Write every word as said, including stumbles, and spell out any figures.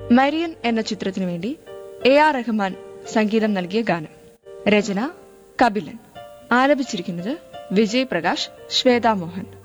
Marian എന്ന ചിത്രത്തിനു വേണ്ടി എ ആർ റഹ്മാൻ സംഗീതം നൽകിയ ഗാനം. രചന കപിലൻ. ആലപിച്ചിരിക്കുന്നത് വിജയ് പ്രകാശ്, ശ്വേതാ മോഹൻ.